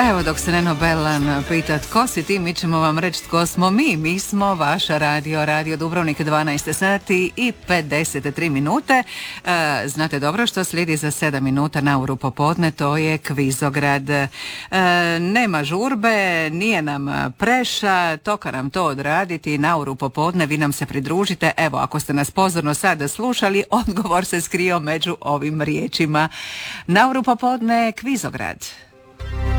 Evo, dok se Neno Belan pita tko si ti, mi ćemo vam reći tko smo mi. Mi smo vaša Radio Dubrovnik, 12 sati i 53 minute. Znate dobro što slijedi za 7 minuta na uru popodne, to je Kvizograd. Nema žurbe, nije nam preša, toka nam to odraditi na uru popodne, vi nam se pridružite. Evo, ako ste nas pozorno sada slušali, odgovor se skrio među ovim riječima. Na uru popodne Kvizograd.